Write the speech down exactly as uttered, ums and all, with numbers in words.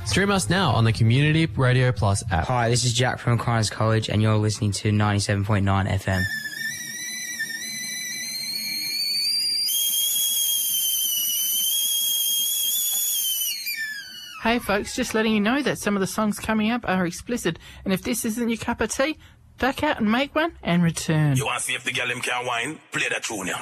Stream us now on the Community Radio Plus app. Hi, this is Jack from Aquinas College, and you're listening to ninety-seven point nine F M. Hey folks, just letting you know that some of the songs coming up are explicit, and if this isn't your cup of tea, duck out and make one and return. You want to see if the girl him can wine? Play that tune, yeah.